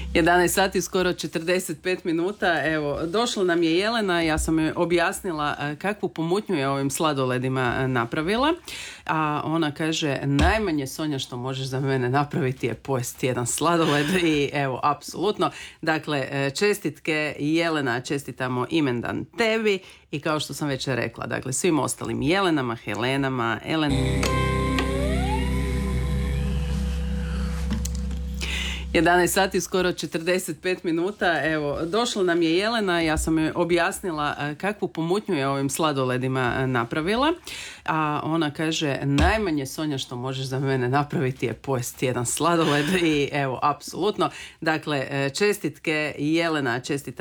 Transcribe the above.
11 sati, skoro 45 minuta. Evo, došla nam je Jelena, ja sam joj objasnila kakvu pomutnju je ovim sladoledima napravila. A ona kaže, najmanje Sonja što možeš za mene napraviti je pojesti jedan sladoled i evo, apsolutno. Dakle, čestitke Jelena, čestitamo imendan tebi i kao što sam već rekla, dakle, svim ostalim Jelenama, Helenama, 11 sati, skoro 45 minuta. Evo, došla nam je Jelena, ja sam joj objasnila kakvu pomutnju je ovim sladoledima napravila. A ona kaže, najmanje Sonja što možeš za mene napraviti je pojesti jedan sladoled i evo, apsolutno. Dakle, čestitke Jelena, čestitamo